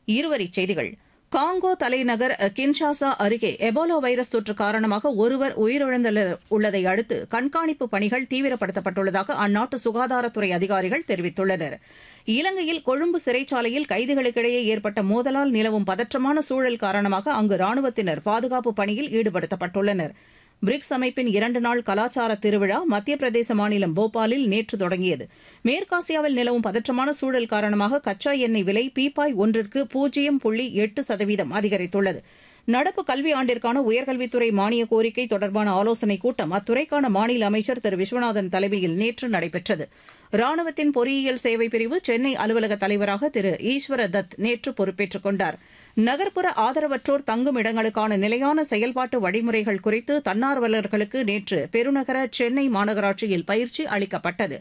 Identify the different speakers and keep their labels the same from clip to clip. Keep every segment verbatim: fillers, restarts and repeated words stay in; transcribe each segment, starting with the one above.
Speaker 1: இருவரிச் செய்திகள். காங்கோ தலைநகர் கின்ஷாசா அருகே எபோலா வைரஸ் தொற்று காரணமாக ஒருவர் உயிரிழந்துள்ளதை அடுத்து கண்காணிப்பு பணிகள் தீவிரப்படுத்தப்பட்டுள்ளதாக அந்நாட்டு சுகாதாரத்துறை அதிகாரிகள் தெரிவித்துள்ளனர். இலங்கையில் கொழும்பு சிறைச்சாலையில் கைதிகளுக்கிடையே ஏற்பட்ட மோதலால் நிலவும் பதற்றமான சூழல் காரணமாக அங்கு ராணுவத்தினர் பாதுகாப்பு பணியில் ஈடுபடுத்தப்பட்டுள்ளனர். பிரிக்ஸ் அமைப்பின் இரண்டு நாள் கலாச்சார திருவிழா மத்திய பிரதேச மாநிலம் போபாலில் நேற்று தொடங்கியது. மேற்காசியாவில் நிலவும் பதற்றமான சூழல் காரணமாக கச்சா எண்ணெய் விலை பீப்பாய் ஒன்றிற்கு பூஜ்ஜியம் புள்ளி எட்டு சதவீதம் அதிகரித்துள்ளது. நடப்பு கல்வி ஆண்டிற்கான உயர்கல்வித்துறை மானிய கோரிக்கை தொடர்பான ஆலோசனைக் கூட்டம் அத்துறைக்கான மாநில அமைச்சர் திரு விஸ்வநாதன் தலைமையில் நேற்று நடைபெற்றது. ராணுவத்தின் பொறியியல் சேவை பிரிவு சென்னை அலுவலக தலைவராக திரு ஈஸ்வர தத் நேற்று பொறுப்பேற்றுக் கொண்டார். நகர்ப்புற ஆதரவற்றோர் தங்கும் இடங்களுக்கான நிலையான செயல்பாட்டு வழிமுறைகள் குறித்து தன்னார்வலர்களுக்கு நேற்று பெருநகர சென்னை மாநகராட்சியில் பயிற்சி அளிக்கப்பட்டது.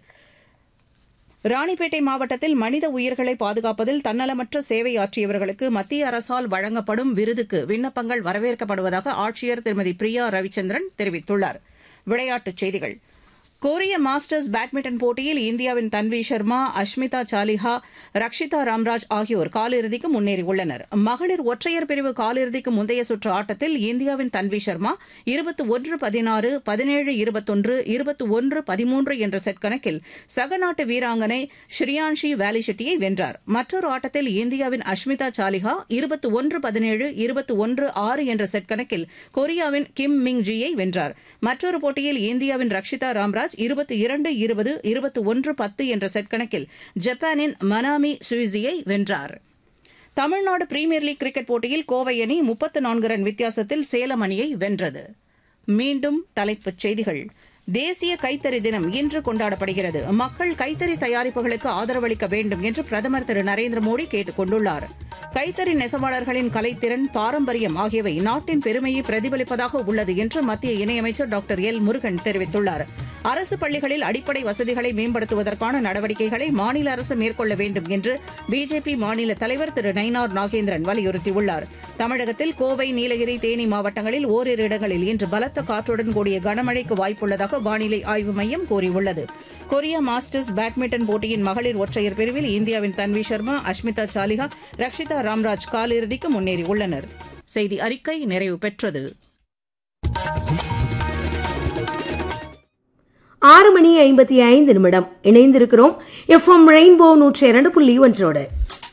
Speaker 1: ராணிப்பேட்டை மாவட்டத்தில் மனித உயிர்களை பாதுகாப்பதில் தன்னலமற்ற சேவையாற்றியவர்களுக்கு மத்திய அரசால் வழங்கப்படும் விருதுக்கு விண்ணப்பங்கள் வரவேற்கப்படுவதாக ஆட்சியர் திருமதி பிரியா ரவிச்சந்திரன் தெரிவித்துள்ளார். விளையாட்டுச் செய்திகள். கொரிய மாஸ்டர்ஸ் பேட்மிண்டன் போட்டியில் இந்தியாவின் தன்வி சர்மா, அஷ்மிதா சாலிஹா, ரக்ஷிதா ராம்ராஜ் ஆகியோர் காலிறுதிக்கு முன்னேறியுள்ளனர். மகளிர் ஒற்றையர் பிரிவு காலிறுதிக்கு முந்தைய சுற்று ஆட்டத்தில் இந்தியாவின் தன்வி சர்மா இருபத்தி ஒன்று பதினாறு, பதினேழு இருபத்தொன்று, இருபத்தி ஒன்று பதிமூன்று என்ற செட் கணக்கில் சகநாட்டு வீராங்கனை ஸ்ரீயான்ஷி வேலிஷெட்டியை வென்றார். மற்றொரு ஆட்டத்தில் இந்தியாவின் அஷ்மிதா சாலிஹா இருபத்தி ஒன்று பதினேழு, இருபத்தி ஒன்று ஆறு என்ற செட் கணக்கில் கொரியாவின் கிம் மிங் ஜியை வென்றார். மற்றொரு போட்டியில் இந்தியாவின் ரக்ஷிதா ராம்ராஜ் இருபத்தி இரண்டு இருபது, இருபத்தி ஒன்று பத்து என்ற செட் கணக்கில் ஜப்பானின் மனாமி சுயிசியை வென்றார். தமிழ்நாடு பிரீமியர் லீக் கிரிக்கெட் போட்டியில் கோவை அணி முப்பத்து நான்கு ரன் வித்தியாசத்தில் சேலம் அணியை வென்றது. மீண்டும் தலைப்புச் செய்திகள். தேசிய கைத்தறி தினம் இன்று கொண்டாடப்படுகிறது. மக்கள் கைத்தறி தயாரிப்புகளுக்கு ஆதரவளிக்க வேண்டும் என்று பிரதமர் திரு நரேந்திர மோடி கேட்டுக் கொண்டுள்ளார். கைத்தறி நெசவாளர்களின் கலைத்திறன், பாரம்பரியம் ஆகியவை நாட்டின் பெருமையை பிரதிபலிப்பதாக உள்ளது என்று மத்திய இணையமைச்சர் டாக்டர் எல் முருகன் தெரிவித்துள்ளார். அரசு பள்ளிகளில் அடிப்படை வசதிகளை மேம்படுத்துவதற்கான நடவடிக்கைகளை மாநில அரசு மேற்கொள்ள வேண்டும் என்று பிஜேபி மாநில தலைவர் திரு நயினார் நாகேந்திரன் வலியுறுத்தியுள்ளார். தமிழகத்தில் கோவை, நீலகிரி, தேனி மாவட்டங்களில் ஓரிரு இடங்களில் இன்று பலத்த காற்றுடன் கூடிய கனமழைக்கு வாய்ப்புள்ளதாக வானிலை ஆய்வு மையம் கூறியுள்ளது. கொரிய மாஸ்டர்ஸ் பேட்மிண்டன் போட்டியின் மகளிர் ஒற்றையர் பிரிவில் இந்தியாவின் தன்வி சர்மா, அஷ்மிதா சாலிஹா, ரக்ஷிதா ராம்ராஜ் காலிறுதிக்கு முன்னேறியுள்ளனர். செய்தி அறிக்கை நிறைவு பெற்றது.
Speaker 2: ஆறு மணி ஐம்பத்தி ஐந்து நிமிடம் இணைந்திருக்கிறோம் எஃப்எம் ரெயின்போ நூற்றி இரண்டு புள்ளி ஒன்றோடு.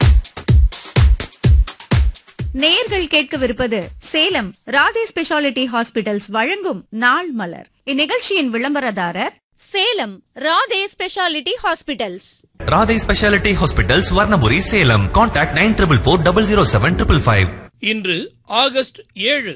Speaker 3: நேயர்கள் கேட்கவிருப்பது சேலம் ராதே ஸ்பெஷாலிட்டி ஹாஸ்பிட்டல்ஸ் வழங்கும் நாள் மலர். இந்நிகழ்ச்சியின் விளம்பரதாரர்
Speaker 4: Salem Radhe speciality hospitals.
Speaker 5: Radhe speciality hospitals Varnapuri, Salem. Contact nine triple four double zero seven triple five.
Speaker 6: இன்று ஆகஸ்ட் ஏழு.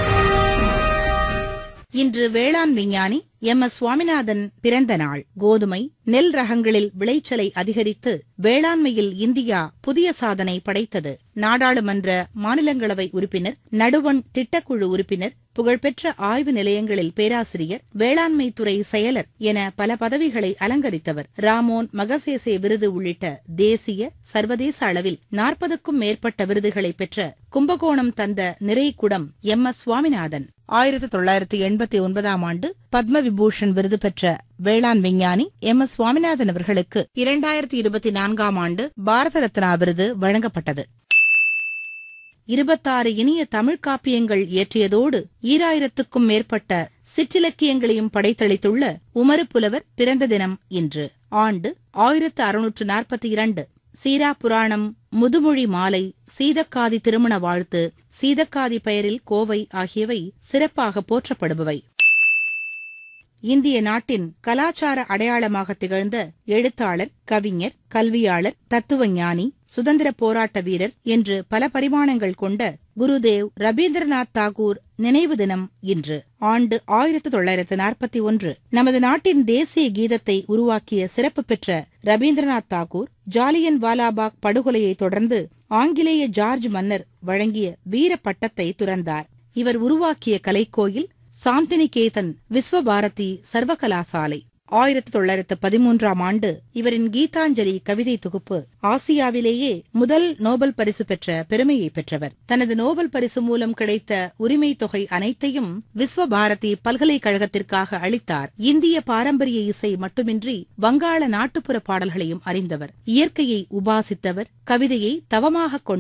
Speaker 7: இன்று வேளாண் விஞ்ஞானி எம் எஸ் சுவாமிநாதன் பிறந்த நாள். கோதுமை, நெல் ரகங்களில் விளைச்சலை அதிகரித்து வேளாண்மையில் இந்தியா புதிய சாதனை படைத்தது. நாடாளுமன்ற, மாநிலங்களவை உறுப்பினர், நடுவண் திட்டக்குழு உறுப்பினர், புகழ்பெற்ற ஆய்வு நிலையங்களில் பேராசிரியர், வேளாண்மை துறை செயலர் என பல பதவிகளை அலங்கரித்தவர். ராமோன் மகசேசே விருது உள்ளிட்ட தேசிய, சர்வதேச அளவில் நாற்பதுக்கும் மேற்பட்ட விருதுகளை பெற்ற கும்பகோணம் தந்த நிறைகுடம் எம் எஸ் சுவாமிநாதன். ஆயிரத்தி தொள்ளாயிரத்தி எண்பத்தி ஒன்பதாம் ஆண்டு பத்ம விபூஷன் விருது பெற்ற வேளாண் விஞ்ஞானி எம் எஸ் சுவாமிநாதன் அவர்களுக்கு இரண்டாயிரத்தி இருபத்தி நான்காம் ஆண்டு பாரத ரத்னா விருது வழங்கப்பட்டது. இருபத்தாறு இனிய தமிழ் காப்பியங்கள் இயற்றியதோடு ஈராயிரத்துக்கும் மேற்பட்ட சிற்றிலக்கியங்களையும் படைத்தளித்துள்ள உமறு புலவர் பிறந்த தினம் இன்று. ஆண்டு ஆயிரத்து அறுநூற்று நாற்பத்தி இரண்டு. சீரா புராணம், முதுமொழி மாலை, சீதக்காதி திருமண வாழ்த்து, சீதக்காதி பெயரில் கோவை ஆகியவை சிறப்பாக போற்றப்படுபவை. இந்திய நாட்டின் கலாச்சார அடையாளமாக திகழ்ந்த எழுத்தாளர், கவிஞர், கல்வியாளர், தத்துவஞானி, சுதந்திர போராட்ட வீரர் என்று பல பரிமாணங்கள் கொண்ட குருதேவ் ரவீந்திரநாத் தாகூர் நினைவு தினம் இன்று. ஆண்டு ஆயிரத்தி தொள்ளாயிரத்து நாற்பத்தி ஒன்று. நமது நாட்டின் தேசிய கீதத்தை உருவாக்கிய சிறப்பு பெற்ற ரவீந்திரநாத் தாகூர் ஜாலியன் வாலாபாக் படுகொலையை தொடர்ந்து ஆங்கிலேய ஜார்ஜ் மன்னர் வழங்கிய வீர பட்டத்தை துறந்தார். இவர் உருவாக்கிய கலைக்கோயில் சாந்தினிகேதன் விஸ்வபாரதி சர்வகலாசாலை. ஆயிரத்தி தொள்ளாயிரத்து பதிமூன்றாம் ஆண்டு இவரின் கீதாஞ்சலி கவிதை தொகுப்பு ஆசியாவிலேயே முதல் நோபல் பரிசு பெற்ற பெருமையை பெற்றவர். தனது நோபல் பரிசு மூலம் கிடைத்த உரிமை தொகை அனைத்தையும் விஸ்வபாரதி பல்கலைக்கழகத்திற்காக அளித்தார். இந்திய பாரம்பரிய இசை மட்டுமின்றி வங்காள நாட்டுப்புற பாடல்களையும் அறிந்தவர். இயற்கையை உபாசித்தவர். கவிதையை தவமாக கொண்டார்.